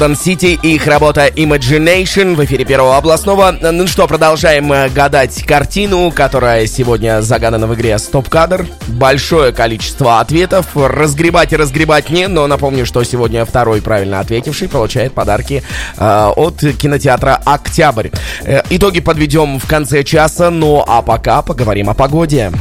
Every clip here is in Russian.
City и их работа Imagination в эфире Первого областного. Ну что, продолжаем гадать картину, которая сегодня загадана в игре Стоп-кадр. Большое количество ответов. Разгребать и разгребать не, но напомню, что сегодня второй правильно ответивший получает подарки от кинотеатра «Октябрь». Итоги подведем в конце часа, ну а пока поговорим о погоде.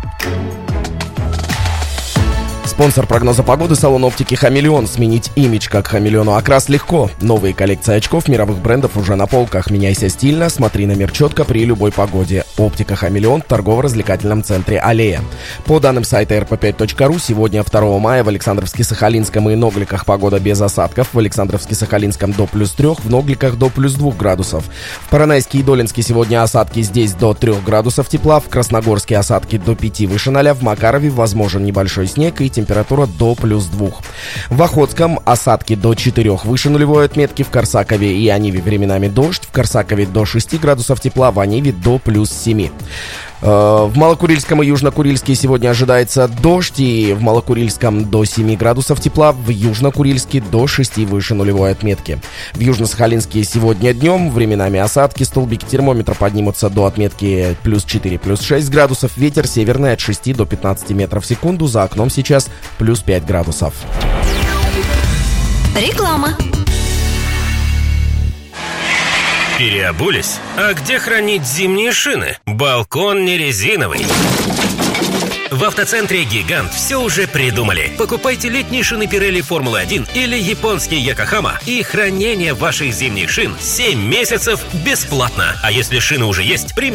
Спонсор прогноза погоды — салон оптики «Хамелеон». Сменить имидж как хамелеону окрас легко. Новые коллекции очков мировых брендов уже на полках. Меняйся стильно, смотри на мир четко при любой погоде. Оптика «Хамелеон» в торгово-развлекательном центре «Аллея». По данным сайта rp5.ru, сегодня 2 мая в Александровске-Сахалинском и Ногликах погода без осадков. В Александровске-Сахалинском до +3, в Ногликах до +2 градусов. В Поронайске и Долинске сегодня осадки, здесь до 3 градусов тепла. В Красногорске осадки до 5 выше 0. В Макарове возможен небольшой снег и температура до +2. В Охотском осадки до 4 выше нулевой отметки. В Корсакове и Аниве временами дождь. В Корсакове до 6 градусов тепла, в Аниве до +7. В Малокурильском и Южнокурильске сегодня ожидается дождь, и в Малокурильском до 7 градусов тепла, в Южнокурильске до 6 выше нулевой отметки. В Южно-Сахалинске сегодня днем временами осадки, столбики термометра поднимутся до отметки +4, +6 градусов, ветер северный от 6 до 15 метров в секунду, за окном сейчас +5 градусов. Реклама. Переобулись? А где хранить зимние шины? Балкон не резиновый. В автоцентре «Гигант» все уже придумали. Покупайте летние шины Pirelli Формулы-1 или японский Йокохама, и хранение ваших зимних шин 7 месяцев бесплатно. А если шины уже есть,